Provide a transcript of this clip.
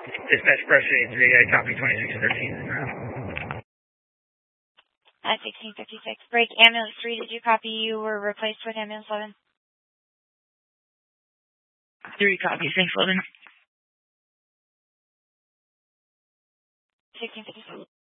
Dispatch Brushing 3, I copy 2613. At 1656. Break ambulance 3, did you copy you were replaced with ambulance 11? 3 copies, thanks 11. 1656.